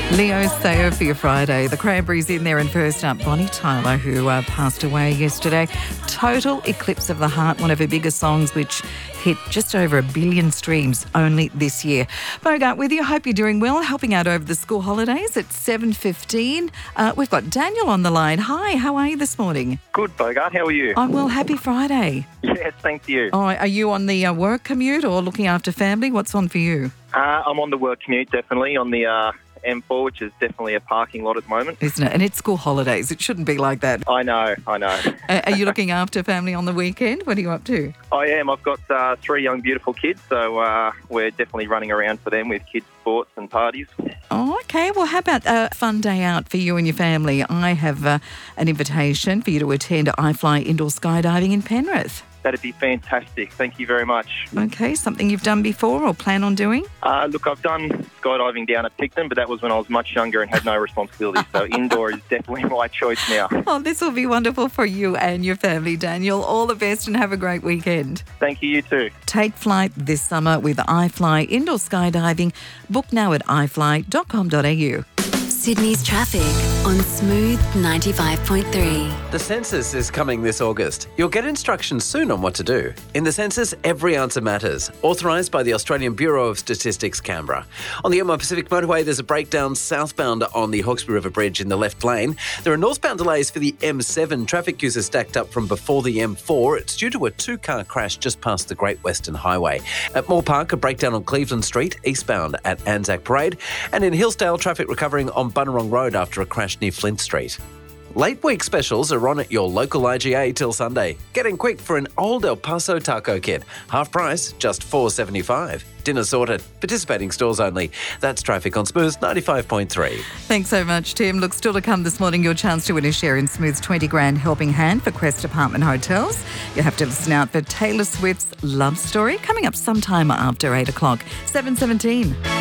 Leo Sayer for your Friday. The Cranberries in there, and first up, Bonnie Tyler, who passed away yesterday. Total Eclipse of the Heart, one of her biggest songs, which hit just over 1 billion streams only this year. Bogart with you. Hope you're doing well, helping out over the school holidays at 7:15. We've got Daniel on the line. Hi, how are you this morning? Good, Bogart. How are you? I'm well. Happy Friday. Yes, thank you. Oh, are you on the work commute or looking after family? What's on for you? I'm on the work commute, definitely, on the M4, which is definitely a parking lot at the moment. Isn't it? And it's school holidays. It shouldn't be like that. I know. Are you looking after family on the weekend? What are you up to? I am. I've got 3 young, beautiful kids, so we're definitely running around for them with kids' sports and parties. Oh, okay. Well, how about a fun day out for you and your family? I have an invitation for you to attend iFly Indoor Skydiving in Penrith. That'd be fantastic. Thank you very much. Okay, something you've done before or plan on doing? Look, I've done skydiving down at Picton, but that was when I was much younger and had no responsibility. So indoor is definitely my choice now. Oh, this will be wonderful for you and your family, Daniel. All the best and have a great weekend. Thank you, you too. Take flight this summer with iFly Indoor Skydiving. Book now at ifly.com.au. Sydney's traffic on Smooth 95.3. The census is coming this August. You'll get instructions soon on what to do. In the census, every answer matters. Authorised by the Australian Bureau of Statistics, Canberra. On the M1 Pacific Motorway, there's a breakdown southbound on the Hawkesbury River Bridge in the left lane. There are northbound delays for the M7. Traffic queues are stacked up from before the M4. It's due to a 2-car crash just past the Great Western Highway. At Moore Park, a breakdown on Cleveland Street, eastbound at Anzac Parade. And in Hillsdale, traffic recovering on Bunurong Road after a crash near Flint Street. Late week specials are on at your local IGA till Sunday. Get in quick for an old El Paso taco kit. Half price, just $4.75. Dinner sorted. Participating stores only. That's traffic on Smooth 95.3. Thanks so much, Tim. Look, still to come this morning, your chance to win a share in Smooth's 20 grand helping hand for Quest Apartment Hotels. You have to listen out for Taylor Swift's Love Story coming up sometime after 8 o'clock, 7:17.